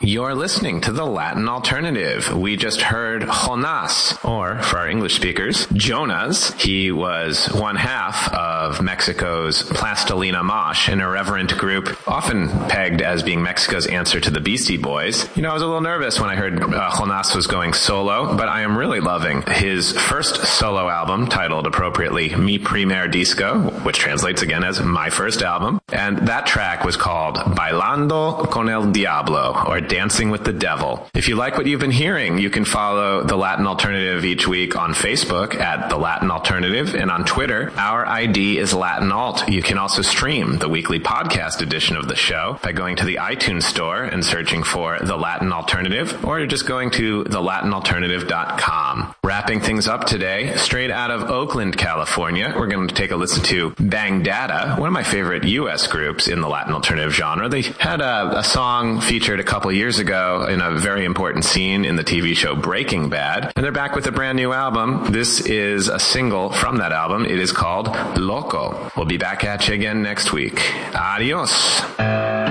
You're listening to the Latin Alternative. We just heard Jonás, or for our English speakers, Jonas. He was one half of Mexico's Plastilina Mosh, an irreverent group often pegged as being Mexico's answer to the Beastie Boys. You know, I was a little nervous when I heard Jonás was going solo, but I am really loving his first solo album, titled appropriately Mi Primer Disco, which translates again as My First Album. And that track was called Bailando con el Diablo, or Dancing with the Devil. If you like what you've been hearing, you can follow The Latin Alternative each week on Facebook at The Latin Alternative, and on Twitter, our ID is Latin Alt. You can also stream the weekly podcast edition of the show by going to the iTunes store and searching for The Latin Alternative, or just going to thelatinalternative.com. Wrapping things up today, straight out of Oakland, California, we're going to take a listen to Bang Data, one of my favorite U.S. groups in the Latin Alternative genre. They had a song featured a couple years ago in a very important scene in the TV show Breaking Bad, and they're back with a brand new album. This is a single from that album. It is called Loco. We'll be back at you again next week. Adios.